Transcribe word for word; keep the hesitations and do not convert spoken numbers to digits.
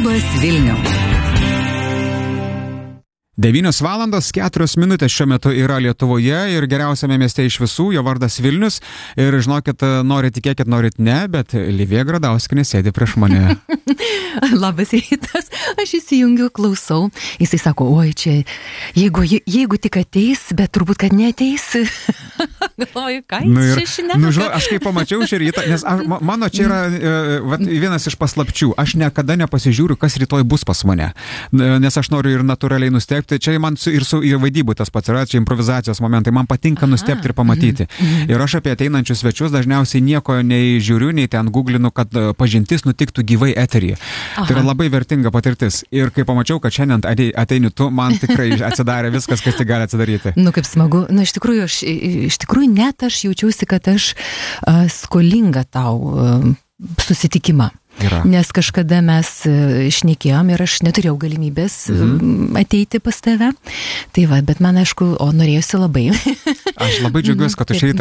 Labas Vilniau. devynios valandos keturios minutės šiuo metu yra Lietuvoje ir geriausiame mieste iš visų, jo vardas Vilnius. Ir žinokit, norit tikėkit, norit ne, bet Livija Gradauskienė sėdi prieš mane. Labas rytas, aš įsijungiu, klausau. Jisai sako, oi čia, jeigu, jeigu tik ateis, bet turbūt, kad neateis. Galvoju, ką jis nu ir, čia šneka? Nu, žinau, aš kaip pamačiau šį rytą, nes aš, mano čia yra e, vat, vienas iš paslapčių. Aš niekada nepasižiūriu, kas rytoj bus pas mane. Nes aš noriu ir natūraliai nustebti. Čia man su, ir su ir vaidybų tas pats yra, čia improvizacijos momentai. Man patinka Aha. nustebti ir pamatyti. Mhm. Ir aš apie ateinančius svečius dažniausiai nieko nei žiūriu, nei ten googlinu, kad pažintis nutiktų gyvai eteryje. Aha. Tai yra labai vertinga patirtis. Ir kai pamačiau, kad šiandien ateini tu, man tikrai atsidarė viskas, kas tik gali atsidaryti. Nu, kaip smagu. Na, iš tikrųjų, aš, iš tikrųjų net aš jaučiausi, kad aš uh, skolinga tau uh, susitikimą. Yra. Nes kažkada mes šnekėjom ir aš neturėjau galimybės mhm. ateiti pas tave. Tai va, bet man aišku, o norėjusi labai. Aš labai džiaugiuosi, kad tu šį rytą